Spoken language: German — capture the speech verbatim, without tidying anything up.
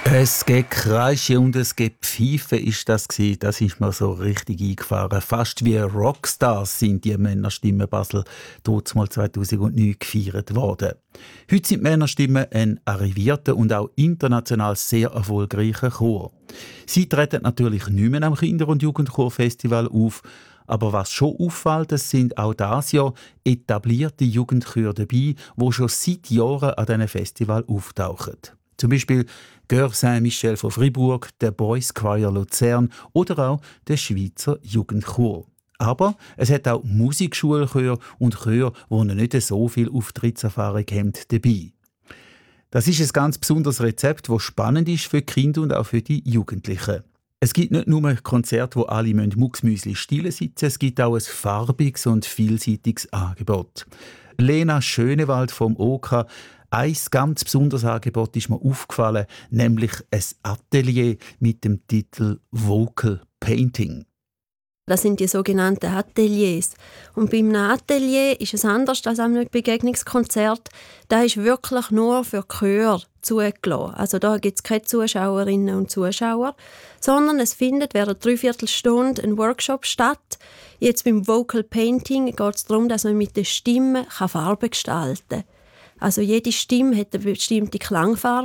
Es gibt Kreische und es gibt Pfeife, ist das gewesen. Das ist mir so richtig eingefahren. Fast wie Rockstars sind die Männerstimmen Basel dort mal zweitausendneun gefeiert worden. Heute sind Männerstimmen ein arrivierter und auch international sehr erfolgreicher Chor. Sie treten natürlich nicht mehr am Kinder- und Jugendchorfestival auf, aber was schon auffällt, es sind auch dieses Jahr etablierte Jugendchöre dabei, die schon seit Jahren an diesem Festival auftauchen. Zum Beispiel Chœur Saint-Michel von Fribourg, der Boys Choir Luzern oder auch der Schweizer Jugendchor. Aber es hat auch Musikschulchöre und Chöre, die noch nicht so viel Auftrittserfahrung haben, dabei. Das ist ein ganz besonderes Rezept, das spannend ist für die Kinder und auch für die Jugendlichen. Es gibt nicht nur Konzerte, wo alle mucksmüsli still sitzen, es gibt auch ein farbiges und vielseitiges Angebot. Lena Schönewald vom O K. Ein ganz besonderes Angebot ist mir aufgefallen, nämlich ein Atelier mit dem Titel Vocal Painting. Das sind die sogenannten Ateliers. Und beim Atelier ist es anders als am Begegnungskonzert. Das ist wirklich nur für Chöre zugelassen. Also da gibt es keine Zuschauerinnen und Zuschauer, sondern es findet während dreiviertel Stunde ein Workshop statt. Jetzt beim Vocal Painting geht es darum, dass man mit der Stimme Farben gestalten kann. Also jede Stimme hat eine bestimmte Klangfarbe.